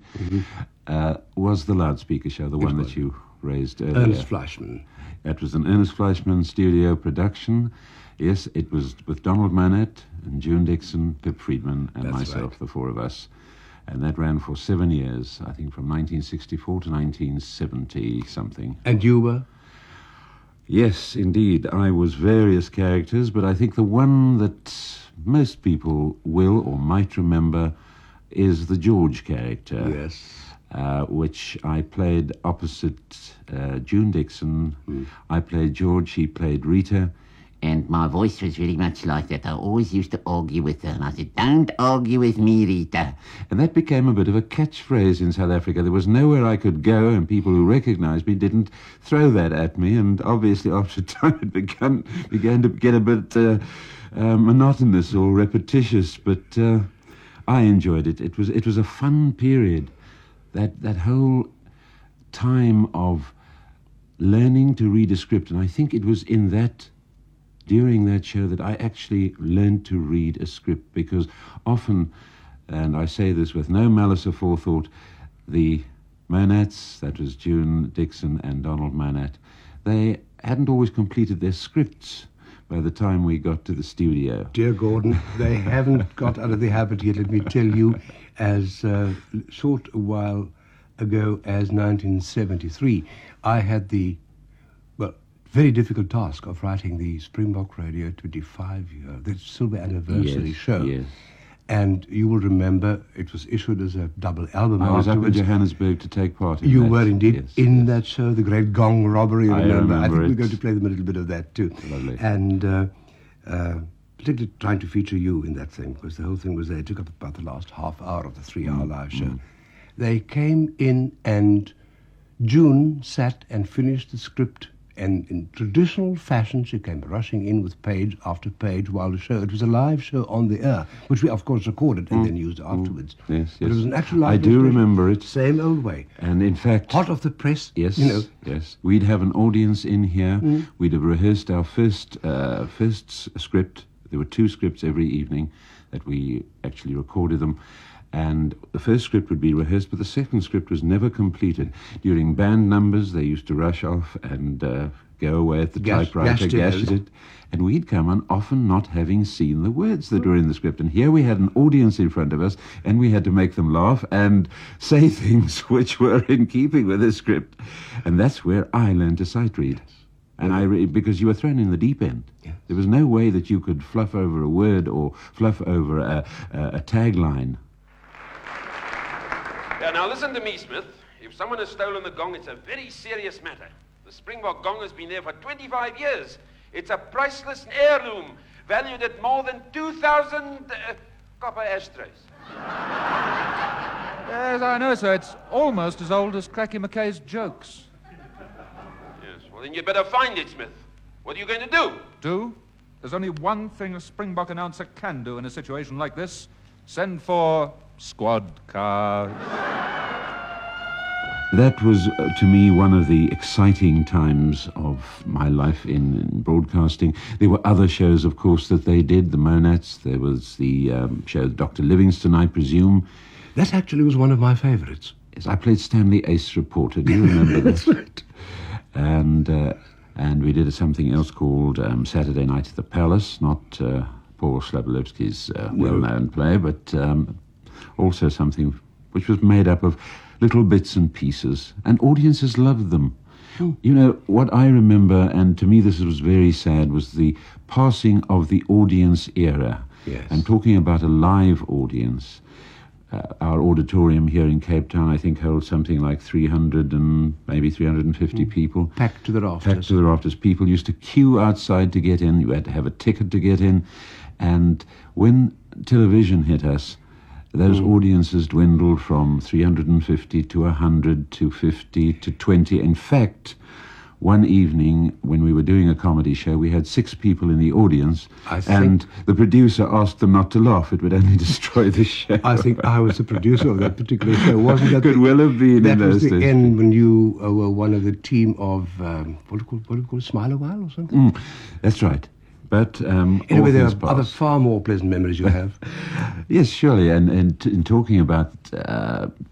was the Loudspeaker Show, the one that you raised earlier. Ernest Fleischmann. That was an Ernest Fleischmann studio production. Yes, it was with Donald Manette and June Dixon, Pip Friedman, and That's myself, right. the four of us. And that ran for 7 years, I think from 1964 to 1970-something. And you were? Yes, indeed. I was various characters, but I think the one that most people will or might remember is the George character. Yes. Which I played opposite June Dixon. I played George, he played Rita. And my voice was very much like that. I always used to argue with her. And I said, "Don't argue with me, Rita." And that became a bit of a catchphrase in South Africa. There was nowhere I could go, and people who recognized me didn't throw that at me. And obviously, after a time, it began to get a bit monotonous or repetitious. But I enjoyed it. It was a fun period. That whole time of learning to read a script. And I think it was during that show that I actually learned to read a script, because often, and I say this with no malice aforethought, the Monads, that was June Dixon and Donald Manette, they hadn't always completed their scripts by the time we got to the studio. Dear Gordon, they haven't got out of the habit yet, let me tell you, as short a while ago as 1973. I had the very difficult task of writing the Springbok Radio 25-year, the silver anniversary show. Yes. And you will remember it was issued as a double album. I was up in afterwards. Johannesburg to take part in You that. were indeed Yes, in yes. that show, the Great Gong Robbery. I I remember think we're it. going to play them a little bit of that too. Lovely. And particularly trying to feature you in that thing, because the whole thing was there. It took up about the last half hour of the 3-hour live show. They came in, and June sat and finished the script. And in traditional fashion, she came rushing in with page after page while the show... It was a live show on the air, which we, of course, recorded and then used afterwards. Yes, But it yes. was an actual live I do expression. remember it. Same old way. And in fact... Hot off the press, Yes, you know. yes. We'd have an audience in here. We'd have rehearsed our first script. There were 2 scripts every evening that we actually recorded them. And the first script would be rehearsed, but the second script was never completed. During band numbers, they used to rush off and go away at the typewriter, gash it. And we'd come on often not having seen the words that were in the script. And here we had an audience in front of us, and we had to make them laugh and say things which were in keeping with the script. And that's where I learned to sight read. And because you were thrown in the deep end. Yes. There was no way that you could fluff over a word or fluff over a tagline. Yeah, now listen to me, Smith. If someone has stolen the gong, it's a very serious matter. The Springbok gong has been there for 25 years. It's a priceless heirloom, valued at more than 2,000 copper ashtrays. Yes, I know, sir. It's almost as old as Cracky McKay's jokes. Yes, well then you'd better find it, Smith. What are you going to do? Do? There's only one thing a Springbok announcer can do in a situation like this. Send for squad cars. That was, to me, one of the exciting times of my life in broadcasting. There were other shows, of course, that they did, the Monads. There was the show Dr. Livingston, I presume. That actually was one of my favorites. Yes, I played Stanley Ace Reporter. Do you remember that? That's right. And we did something else called Saturday Night at the Palace, not Paul Slabolewski's well-known play, but also something which was made up of little bits and pieces, and audiences loved them. You know, what I remember, and to me this was very sad, was the passing of the audience era. Yes. And talking about a live audience. Our auditorium here in Cape Town, I think, holds something like 300 and maybe 350 people. Packed to the rafters. Packed to the rafters. People used to queue outside to get in. You had to have a ticket to get in. And when television hit us, those audiences dwindled from 350 to 100 to 50 to 20. In fact, one evening when we were doing a comedy show, we had 6 people in the audience, and the producer asked them not to laugh. It would only destroy the show. I think I was the producer of that particular show. Wasn't that? Could well have been that in those was the days. end when you were one of the team of, what do you call it, Smile a While or something? That's right. But Anyway, there all things are other pass. far more pleasant memories you have. Yes, surely. And in talking about